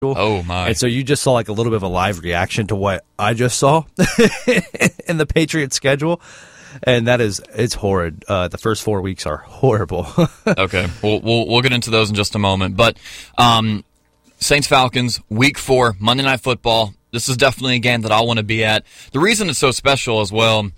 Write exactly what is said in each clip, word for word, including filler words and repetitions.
Oh, my. And so you just saw like a little bit of a live reaction to what I just saw in the Patriots schedule. And that is, it's horrid. Uh, the first four weeks are horrible. Okay, we'll, we'll we'll get into those in just a moment. But um, Saints-Falcons, week four, Monday Night Football. This is definitely a game that I want to be at. The reason it's so special as well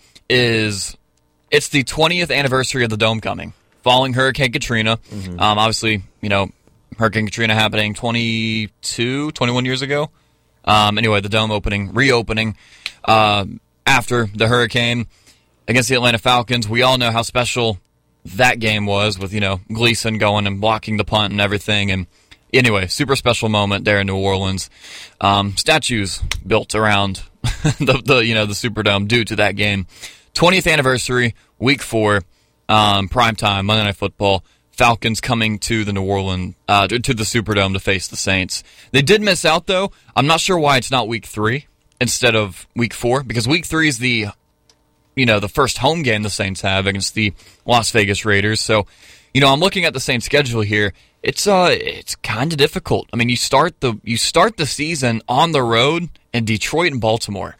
is it's the twentieth anniversary of the Dome coming, following Hurricane Katrina. Mm-hmm. Um, obviously, you know, Hurricane Katrina happening twenty-two, twenty-one years ago. Um, anyway, the Dome opening, reopening uh, after the hurricane against the Atlanta Falcons. We all know how special that game was with, you know, Gleason going and blocking the punt and everything. And anyway, super special moment there in New Orleans. Um, statues built around the, the, you know, the Superdome due to that game. twentieth anniversary, week four, um, primetime, Monday Night Football. Falcons coming to the New Orleans, uh, to the Superdome to face the Saints. They did miss out, though. I'm not sure why it's not week three instead of week four, because week three is the, you know, the first home game the Saints have against the Las Vegas Raiders. So, you know, I'm looking at the Saints schedule here. It's uh, it's kind of difficult. I mean, you start the you start the season on the road in Detroit and Baltimore.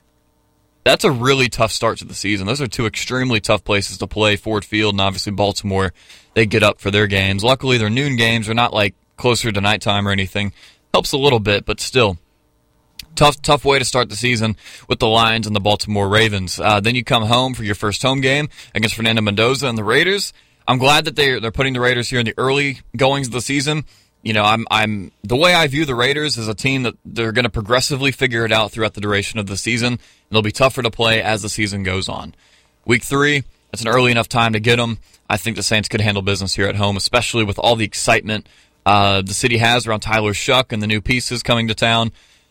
That's a really tough start to the season. Those are two extremely tough places to play, Ford Field and obviously Baltimore. They get up for their games. Luckily, they're noon games. They're not like closer to nighttime or anything. Helps a little bit, but still. Tough tough way to start the season with the Lions and the Baltimore Ravens. Uh, then you come home for your first home game against Fernando Mendoza and the Raiders. I'm glad that they're, they're putting the Raiders here in the early goings of the season. You know, I'm I'm the way I view the Raiders is a team that they're going to progressively figure it out throughout the duration of the season. It'll be tougher to play as the season goes on. Week three, it's an early enough time to get them. I think the Saints could handle business here at home, especially with all the excitement uh, the city has around Tyler Shuck and the new pieces coming to town.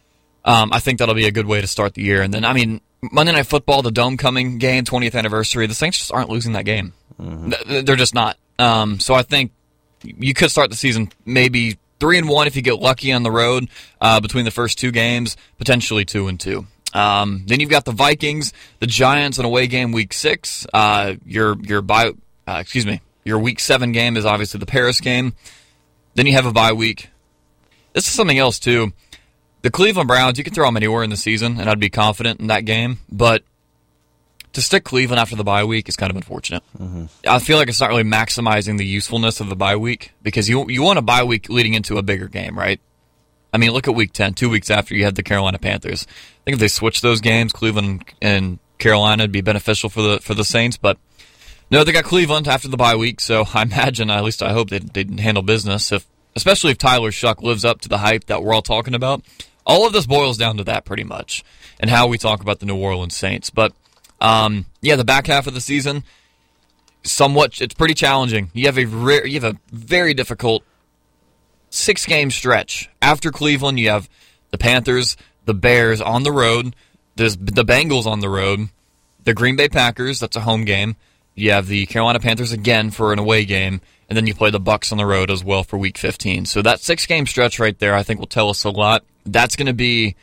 Um, I think that'll be a good way to start the year. And then, I mean, Monday Night Football, the Dome coming game, twentieth anniversary, the Saints just aren't losing that game. Mm-hmm. They're just not. Um, so I think you could start the season maybe three and one if you get lucky on the road uh, between the first two games, potentially two and two. Um, then you've got the Vikings, the Giants, an away game week six. Uh, your your bye, uh, excuse me, your week seven game is obviously the Paris game. Then you have a bye week. This is something else too. The Cleveland Browns, you can throw them anywhere in the season, and I'd be confident in that game. But to stick Cleveland after the bye week is kind of unfortunate. Mm-hmm. I feel like it's not really maximizing the usefulness of the bye week because you you want a bye week leading into a bigger game, right? I mean, look at week ten, two weeks after you had the Carolina Panthers. I think if they switched those games, Cleveland and Carolina would be beneficial for the for the Saints. But no, they got Cleveland after the bye week, so I imagine, at least I hope they they handle business, if especially if Tyler Shuck lives up to the hype that we're all talking about. All of this boils down to that pretty much, and how we talk about the New Orleans Saints. But um, yeah, the back half of the season, somewhat, it's pretty challenging. You have a re- you have a very difficult six-game stretch. After Cleveland, you have the Panthers, the Bears on the road, there's the Bengals on the road, the Green Bay Packers, that's a home game. You have the Carolina Panthers again for an away game, and then you play the Bucs on the road as well for Week fifteen. So that six-game stretch right there, I think, will tell us a lot. That's going to be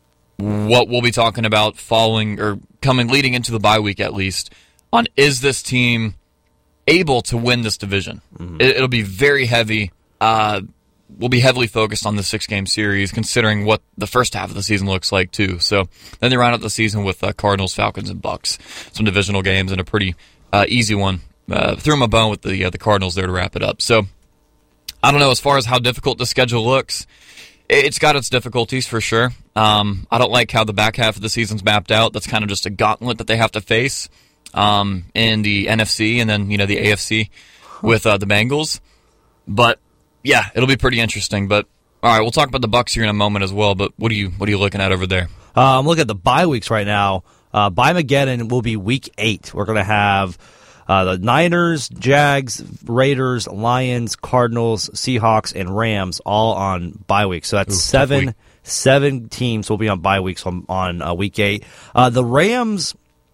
what we'll be talking about following or coming leading into the bye week at least on is this team able to win this division. Mm-hmm. It, it'll be very heavy. Uh, we'll be heavily focused on the six-game series considering what the first half of the season looks like too. So then they round out the season with uh, Cardinals, Falcons, and Bucs. Some divisional games and a pretty uh, easy one. Uh, threw them a bone with the uh, the Cardinals there to wrap it up. So I don't know as far as how difficult the schedule looks. It's got its difficulties for sure. Um, I don't like how the back half of the season's mapped out. That's kind of just a gauntlet that they have to face um, in the N F C and then you know the A F C with uh, the Bengals. But yeah, it'll be pretty interesting. But all right, we'll talk about the Bucs here in a moment as well. But what are you what are you looking at over there? Uh, I'm looking at the bye weeks right now. Uh, Bye-Mageddon will be week eight. We're going to have Uh, the Niners, Jags, Raiders, Lions, Cardinals, Seahawks, and Rams all on bye week. So that's Ooh, seven week. seven teams will be on bye weeks on, on uh, week eight. Uh, the Rams,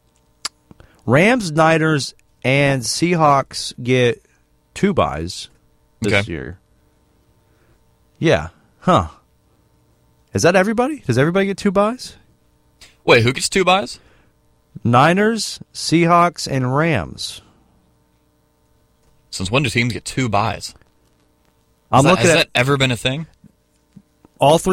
Rams, Niners, and Seahawks get two byes this okay. year. Yeah. Huh. Is that everybody? Does everybody get two byes? Wait, who gets two byes? Niners, Seahawks, and Rams. Since when do teams get two byes? I'm that, looking has at, that ever been a thing? All three